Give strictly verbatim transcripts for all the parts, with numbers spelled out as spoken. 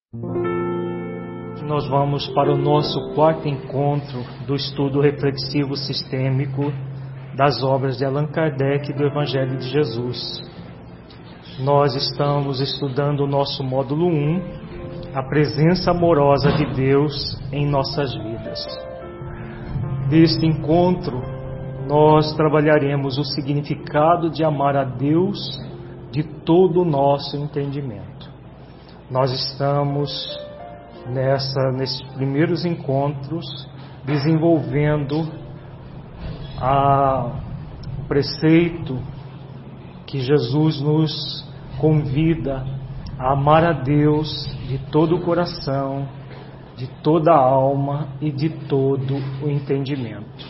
Nós vamos para o nosso quarto encontro do estudo reflexivo sistêmico das obras de Allan Kardec e do Evangelho de Jesus. Nós estamos estudando o nosso módulo um, a presença amorosa de Deus em nossas vidas. Neste encontro, nós trabalharemos o significado de amar a Deus de todo o nosso entendimento. Nós estamos nessa, nesses primeiros encontros desenvolvendo a, o preceito que Jesus nos convida a amar a Deus de todo o coração, de toda a alma e de todo o entendimento.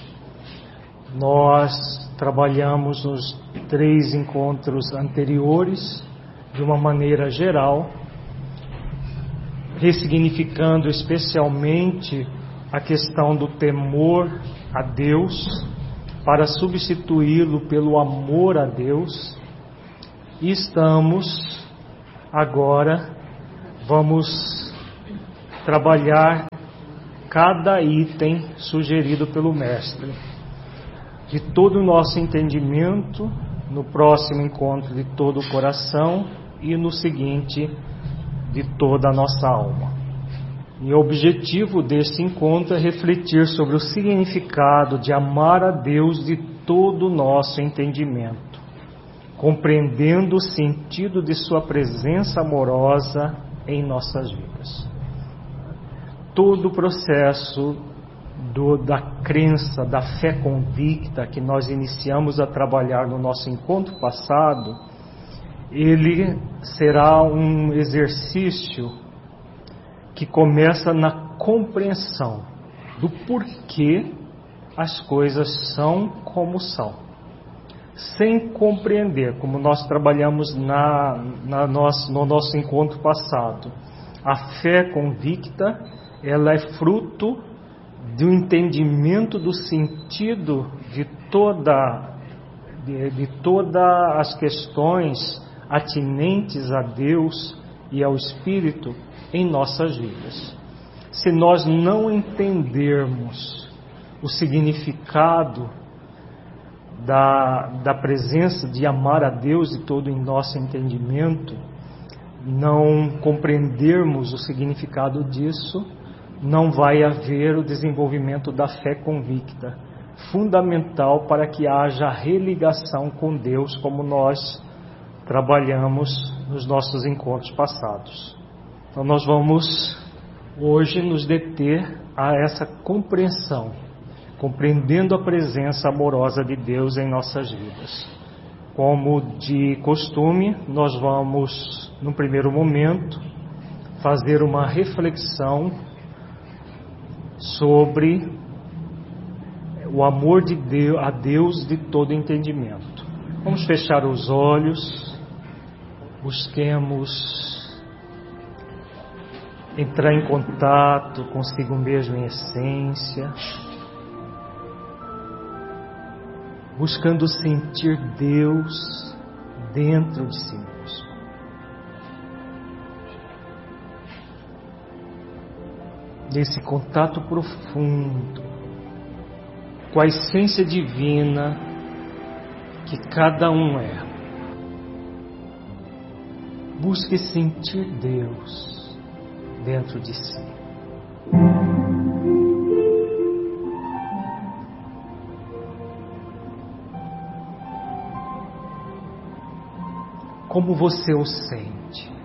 Nós trabalhamos nos três encontros anteriores de uma maneira geral, ressignificando especialmente a questão do temor a Deus para substituí-lo pelo amor a Deus. E estamos agora, vamos trabalhar cada item sugerido pelo Mestre. De todo o nosso entendimento, no próximo encontro de todo o coração e no seguinte, de toda a nossa alma. E o objetivo deste encontro é refletir sobre o significado de amar a Deus de todo o nosso entendimento, compreendendo o sentido de sua presença amorosa em nossas vidas. Todo o processo do, da crença, da fé convicta que nós iniciamos a trabalhar no nosso encontro passado, ele será um exercício que começa na compreensão do porquê as coisas são como são. Sem compreender, como nós trabalhamos na, na nosso, no nosso encontro passado, a fé convicta, ela é fruto do entendimento do sentido de toda, de, de todas as questões atinentes a Deus e ao Espírito em nossas vidas. Se nós não entendermos o significado da, da presença de amar a Deus de todo em nosso entendimento, não compreendermos o significado disso, não vai haver o desenvolvimento da fé convicta, fundamental para que haja religação com Deus, como nós trabalhamos nos nossos encontros passados. Então nós vamos hoje nos deter a essa compreensão, compreendendo a presença amorosa de Deus em nossas vidas. Como de costume, nós vamos, no primeiro momento, fazer uma reflexão sobre o amor de Deus, a Deus de todo entendimento. Vamos fechar os olhos. Busquemos entrar em contato consigo mesmo em essência, buscando sentir Deus dentro de si mesmo. Nesse contato profundo com a essência divina que cada um é. Busque sentir Deus dentro de si. Como você o sente?